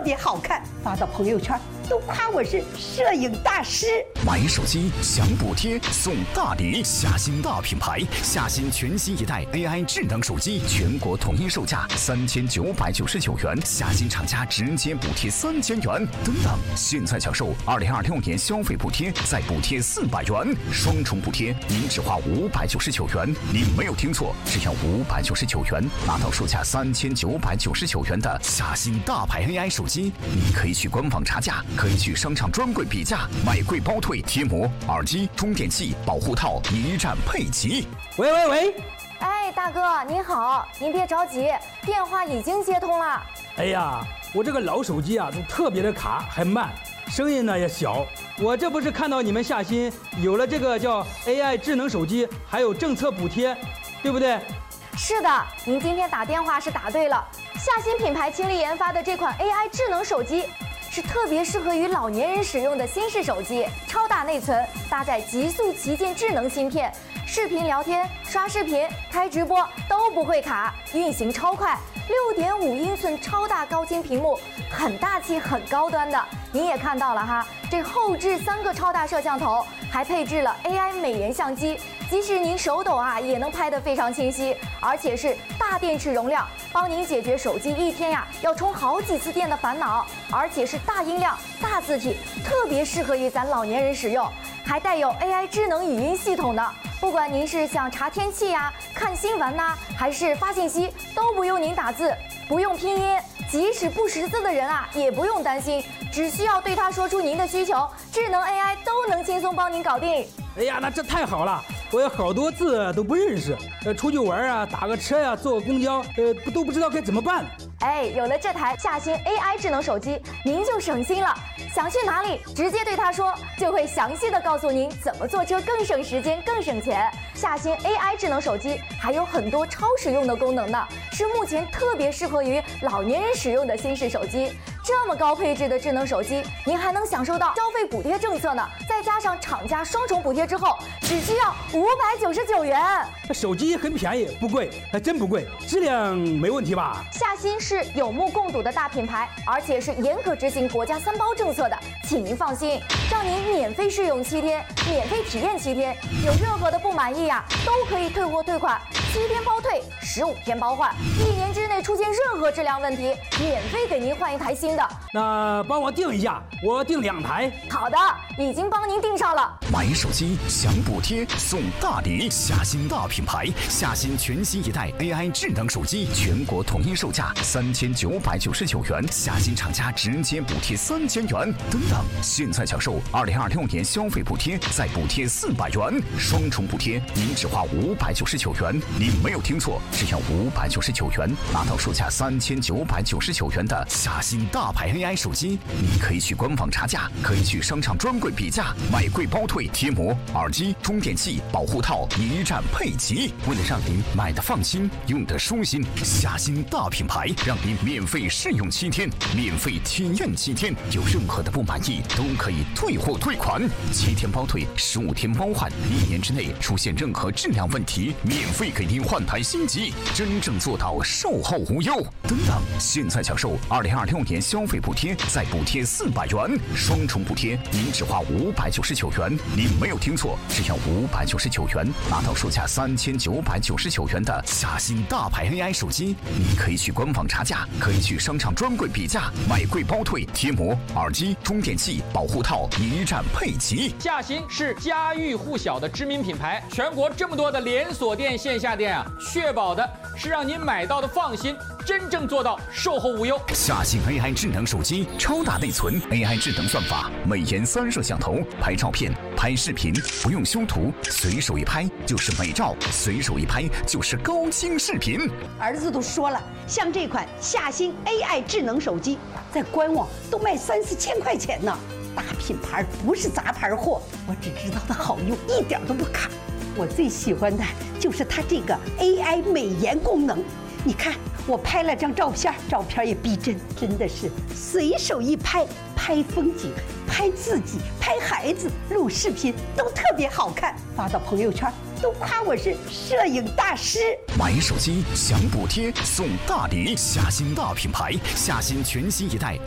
别好看，发到朋友圈都夸我是摄影大师。 买手机享补贴送大礼，夏新大品牌，夏新全新一代 AI 智能手机，全国统一售价3999元，夏新厂家直接补贴3000元。等等，现在享受2026年消费补贴，再补贴400元，双重补贴，您只花599元。你没有听错，只要599元，拿到售价3999元的夏新大牌 AI 手机。你可以去官网查价，可以去商场专柜比价，买贵包退，贴膜、耳机、充电器、保护套一站配齐。 喂， 哎，大哥您好，您别着急，电话已经接通了。 哎呀，我这个老手机啊，就特别的卡，还慢，声音呢也小。我这不是看到你们夏新有了这个叫 AI 智能手机，还有政策补贴，对不对？ 是的，您今天打电话是打对了。夏新品牌倾力研发的这款 AI 智能手机，是特别适合于老年人使用的新式手机，超大内存，搭载极速旗舰智能芯片，视频聊天、刷视频、开直播都不会卡，运行超快。6.5英寸超大高清屏幕，很大气、很高端的。您也看到了哈，这后置3个超大摄像头，还配置了 AI 美颜相机，即使您手抖啊，也能拍得非常清晰，而且是大电池容量，帮您解决手机一天呀要充好几次电的烦恼，而且是大音量、大字体，特别适合于咱老年人使用，还带有 AI 智能语音系统的。不管您是想查天气呀、看新闻呐，还是发信息，都不用您打字，不用拼音，即使不识字的人啊，也不用担心，只需要对他说出您的需求，智能 AI 都能轻松帮您搞定。 哎呀，那这太好了，我有好多字都不认识，出去玩啊，打个车呀、坐个公交，都不知道该怎么办。 哎，有了这台夏新 AI 智能手机，您就省心了。想去哪里，直接对他说，就会详细的告诉您怎么坐车更省时间、更省钱。夏新 AI 智能手机还有很多超实用的功能呢，是目前特别适合于老年人使用的新式手机。这么高配置的智能手机，您还能享受到消费补贴政策呢，再加上厂家双重补贴之后，只需要599元。 这手机很便宜，不贵，还真不贵，质量没问题吧？ 夏新是有目共睹的大品牌，而且是严格执行国家3包政策的，请您放心，让您免费试用7天，免费体验7天，有任何的不满意呀，都可以退货退款，7天包退，15天包换，1年之内出现任何质量问题，免费给您换一台新的。 那帮我订一下，我订2台。 好的，已经帮您订上了。 买手机享补贴送大礼，夏新大品牌，夏新全新一代 AI 智能手机，全国统一售价3999元，夏新厂家直接补贴3000元。等等，现在享受2026年消费补贴，再补贴400元，双重补贴，您只花599元。你没有听错，只要599元，拿到售价3999元的夏新大牌 AI 手机。你可以去官网查价，可以去商场专柜比价，买贵包退，贴膜、耳机、充电器、保护套一站配齐。为了让您买的放心，用的舒心，夏新大品牌让您免费试用7天，免费体验7天，有任何的不满意都可以退货退款，7天包退，15天包换，1年之内出现任何质量问题，免费给您换台新机，真正做到售后无忧。等等，现在享受2026年消费补贴，再补贴400元，双重补贴，您只花599元。你没有听错，只要599元，拿到售价3999元的夏新大牌 AI 手机。你可以去官网查价，可以去商场专柜比价，买贵包退，贴膜、耳机、充电器、保护套一站配齐。 夏新是家喻户晓的知名品牌，全国这么多的连锁店、线下店啊，确保的是让您买到的放心，真正做到售后无忧。 夏新 AI 智能手机，超大内存 ，AI 智能算法，美颜3摄像头，拍照片、拍视频不用修图，随手一拍就是美照，随手一拍就是高清视频。 儿子都说了，像这款夏新 AI 智能手机，在官网都卖3、4千块钱呢。大品牌不是杂牌货，我只知道它好用，一点都不卡。我最喜欢的就是它这个 AI 美颜功能。你看，我拍了张照片，照片也逼真，真的是随手一拍，拍风景、拍自己、拍孩子、录视频都特别好看，发到朋友圈都夸我是摄影大师。 买手机享补贴送大礼，夏新大品牌，夏新全新一代